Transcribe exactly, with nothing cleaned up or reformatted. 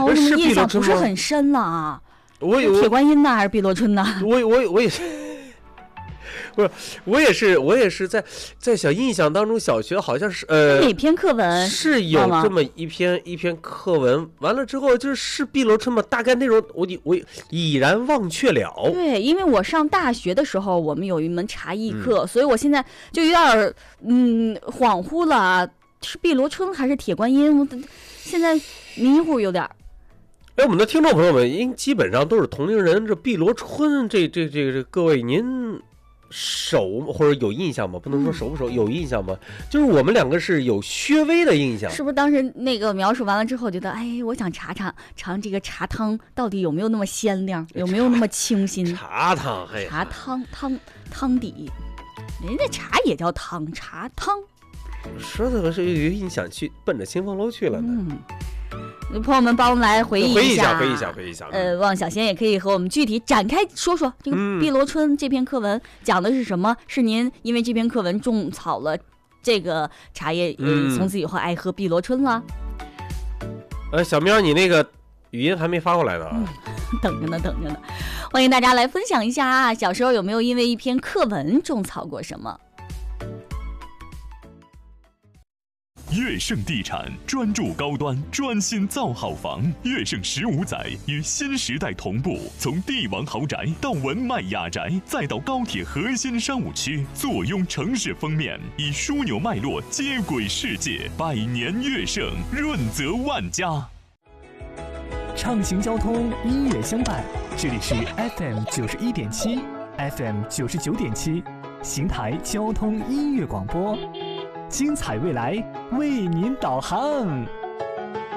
我怎么印象不是很深了啊？ 我铁观音呢，还是碧螺春呢？ 我我我也是。不是，我也是，我也是在在小印象当中，小学好像是呃哪篇课文是有这么一篇一篇课文，完了之后就是是碧螺春嘛，大概内容我我已然忘却了。 对，因为我上大学的时候，我们有一门茶艺课，嗯、所以我现在就有点嗯恍惚了，是碧螺春还是铁观音？我现在迷糊有点。 哎，我们的听众朋友们，应基本上都是同龄人，这碧螺春这这这这各位您。熟或者有印象吗？不能说熟不熟，嗯、有印象吗？就是我们两个是有稍微的印象。 是不是当时那个描述完了之后，觉得哎，我想尝尝尝这个茶汤到底有没有那么鲜亮，有没有那么清新？ 茶汤，哎， 茶汤汤汤底，人家茶也叫汤，茶汤。 说的是有印象去奔着清风楼去了呢。 嗯。朋友们帮我们来回忆一下，回忆一下，回忆一下。 呃，望小贤也可以和我们具体展开说说这个《碧螺春》这篇课文讲的是什么？嗯、是您因为这篇课文种草了这个茶叶，呃，从此以后爱喝碧螺春了。 呃，小喵，你那个语音还没发过来呢、 嗯，等着呢，等着呢。欢迎大家来分享一下啊，小时候有没有因为一篇课文种草过什么？ 乐盛地产专注高端，专心造好房。乐盛十五载与新时代同步，从帝王豪宅到文迈雅宅，再到高铁核心商务区，坐拥城市封面，以枢纽脉络接轨世界。百年乐盛，润泽万家。 畅行交通，音乐相伴。这里是 F M 九十一点七 ，F M 九十九点七，邢台交通音乐广播。精彩未来为您导航。